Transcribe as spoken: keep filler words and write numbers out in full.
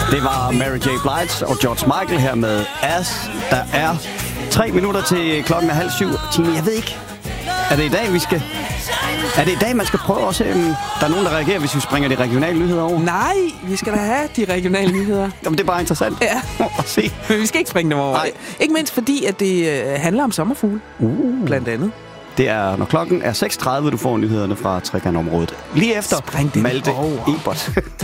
Det var Mary J. Blige og George Michael her med As. Der er tre minutter til klokken er halv syv. Tine, jeg ved ikke. Er det i dag, vi skal... Er det i dag, man skal prøve også... Um, der er nogen, der reagerer, hvis vi springer de regionale nyheder over? Nej, vi skal da have de regionale nyheder. Jamen, det er bare interessant. Ja. At se. Men vi skal ikke springe dem over. Nej. Ikke mindst fordi, at det øh, handler om sommerfugle. Uh. Blandt andet. Det er, når klokken er seks tredive, du får nyhederne fra Trekantområdet. Lige efter Spring den Malte over. Ebert.